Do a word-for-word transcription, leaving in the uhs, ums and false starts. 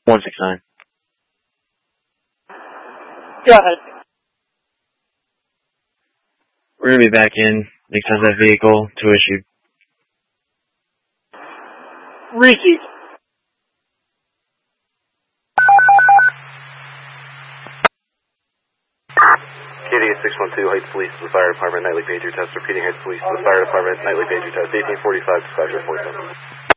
one six nine. Go ahead. We're going to be back in because that vehicle to issue. Receive. K D eight six one two, Heights Police to the Fire Department, nightly pager test. Repeating, Heights Police to the Fire Department, nightly pager test. eighteen forty-five, dispatcher four seven.